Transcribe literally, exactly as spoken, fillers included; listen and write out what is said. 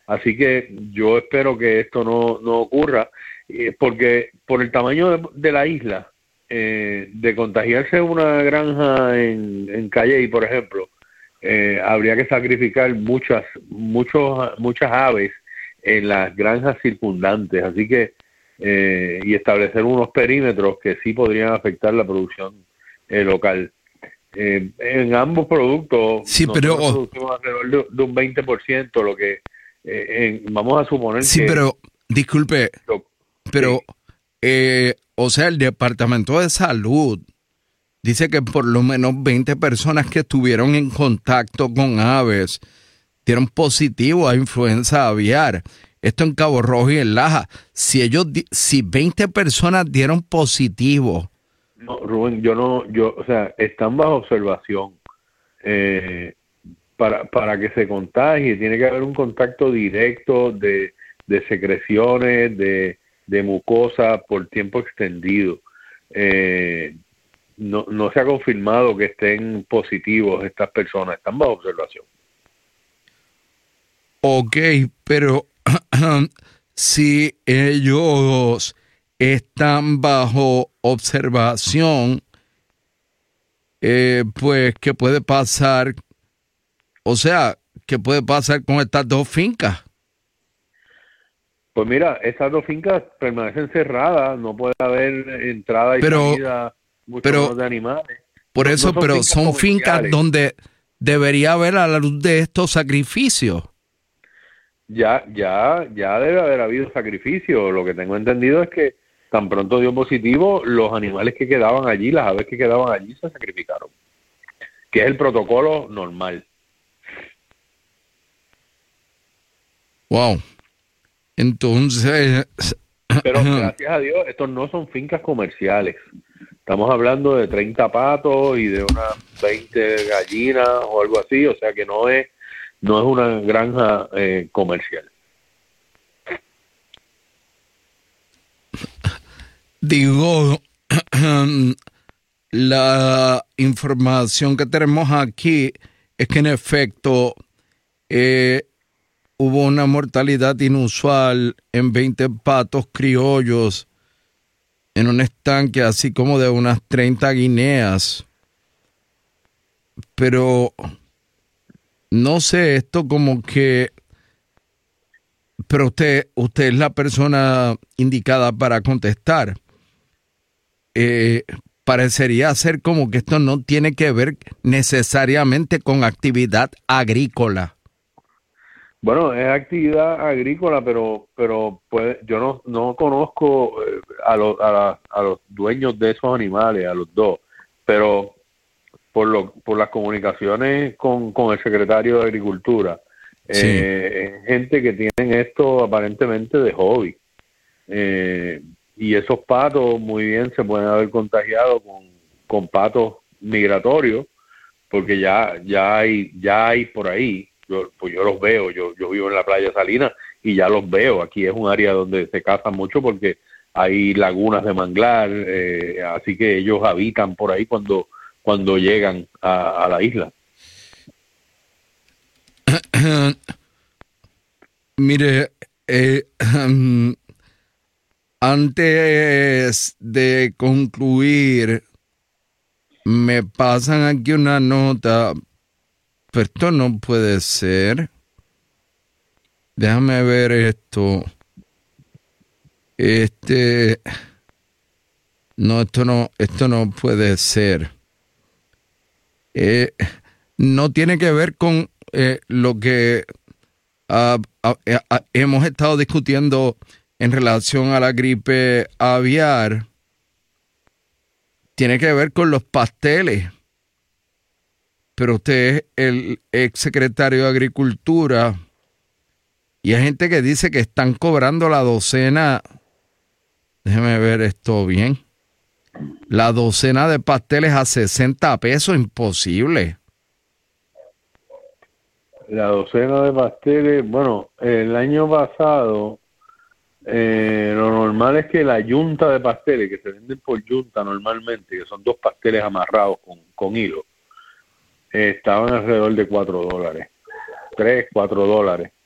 Así que yo espero que esto no, no ocurra, eh, porque por el tamaño de, de la isla, eh, de contagiarse una granja en, en Calley, por ejemplo, eh, habría que sacrificar muchas, muchos, muchas aves en las granjas circundantes, así que eh, y establecer unos perímetros que sí podrían afectar la producción eh, local. Eh, en ambos productos Sí, nosotros pero producimos alrededor de, de un veinte por ciento, lo que eh, en, vamos a suponer sí, que pero disculpe, lo, pero sí, eh, o sea, el Departamento de Salud dice que por lo menos veinte personas que estuvieron en contacto con aves dieron positivo a influenza aviar. Esto en Cabo Rojo y en Laja. Si ellos, di- si veinte personas dieron positivo, no, Rubén, yo no, yo, o sea, están bajo observación. Eh, para, para que se contagie tiene que haber un contacto directo de, de secreciones, de, de mucosa por tiempo extendido. Eh, no, no se ha confirmado que estén positivos estas personas, están bajo observación. ok, pero si ellos están bajo observación, eh, pues, ¿qué puede pasar? O sea, ¿qué puede pasar con estas dos fincas? Pues mira, estas dos fincas permanecen cerradas, no puede haber entrada y Pero, salida, mucho pero, menos de animales. por No, no eso, son pero fincas son fincas comerciales. donde debería haber a la luz de estos sacrificios. Ya, ya, ya debe haber habido sacrificio. Lo que tengo entendido es que tan pronto dio positivo, los animales que quedaban allí, las aves que quedaban allí, se sacrificaron, que es el protocolo normal. Wow. Entonces, Pero gracias a Dios, estos no son fincas comerciales. Estamos hablando de treinta patos y de unas veinte gallinas o algo así, o sea que no es, no es una granja eh, comercial. digo, la información que tenemos aquí es que en efecto eh, hubo una mortalidad inusual en veinte patos criollos en un estanque así como de unas treinta guineas. Pero no sé, esto como que, pero usted, usted es la persona indicada para contestar. Eh, parecería ser como que esto no tiene que ver necesariamente con actividad agrícola. Bueno, es actividad agrícola, pero pero pues yo no no conozco eh, a los a, la- a los dueños de esos animales, a los dos, pero por lo por las comunicaciones con, con el secretario de Agricultura, Sí. eh, es gente que tienen esto aparentemente de hobby, eh, y esos patos muy bien se pueden haber contagiado con, con patos migratorios, porque ya ya hay ya hay por ahí, yo pues yo los veo, yo yo vivo en la playa Salina y ya los veo. Aquí es un área donde se cazan mucho porque hay lagunas de manglar, eh, así que ellos habitan por ahí cuando cuando llegan a, a la isla. Mire, eh, antes de concluir, me pasan aquí una nota, pero esto no puede ser. Déjame ver esto. Este, no, esto no, esto no puede ser. Eh, no tiene que ver con eh, lo que ah, ah, eh, ah, hemos estado discutiendo en relación a la gripe aviar. Tiene que ver con los pasteles. Pero usted es el ex secretario de Agricultura y hay gente que dice que están cobrando la docena. Déjeme ver esto bien. La docena de pasteles a sesenta pesos, imposible. La docena de pasteles, bueno, el año pasado eh, lo normal es que la yunta de pasteles, que se venden por yunta normalmente, que son dos pasteles amarrados con, con hilo, eh, estaban alrededor de cuatro dólares, tres, cuatro dólares.